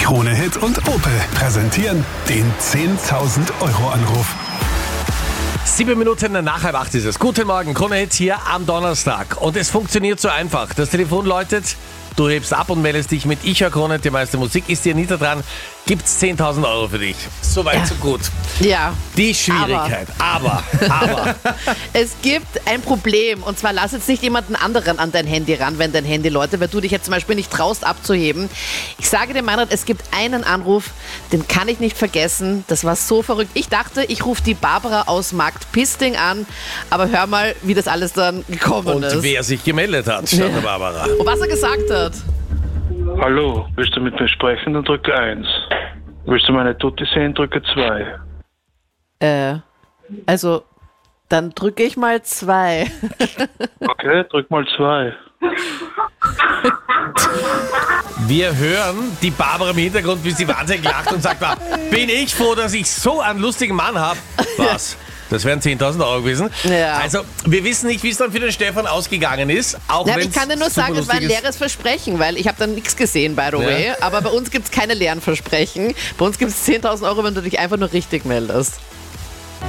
Krone-Hit und Opel präsentieren den 10.000 Euro Anruf. 7 Minuten nach 7:30 ist es. Guten Morgen, Krone-Hit hier am Donnerstag. Und es funktioniert so einfach. Das Telefon läutet, du hebst ab und meldest dich mit Ich höre Krone-Hit, die meiste Musik ist dir nieder dran. Gibt's 10.000 Euro für dich. Soweit, so gut. Ja. Die Schwierigkeit. Aber. Es gibt ein Problem, und zwar lass jetzt nicht jemanden anderen an dein Handy ran, wenn dein Handy läutet, weil du dich jetzt zum Beispiel nicht traust abzuheben. Ich sage dir, Meinrad, es gibt einen Anruf, den kann ich nicht vergessen. Das war so verrückt. Ich dachte, ich rufe die Barbara aus Markt Pisting an, aber hör mal, wie das alles dann gekommen ist. Und wer sich gemeldet hat, statt der Barbara. Und was er gesagt hat. Hallo, willst du mit mir sprechen, dann drücke 1. Willst du meine Tutti sehen, drücke 2. Also, dann drücke ich mal 2. Okay, drück mal 2. Wir hören die Barbara im Hintergrund, wie sie wahnsinnig lacht und sagt, bin ich froh, dass ich so einen lustigen Mann habe. Was? Das wären 10.000 Euro gewesen. Ja. Also, wir wissen nicht, wie es dann für den Stefan ausgegangen ist. Auch Ja, wenn's ich kann dir nur super sagen, es war ein lustig ist. leeres Versprechen, weil ich habe dann nichts gesehen, by the way. Aber bei uns gibt es keine leeren Versprechen. Bei uns gibt es 10.000 Euro, wenn du dich einfach nur richtig meldest.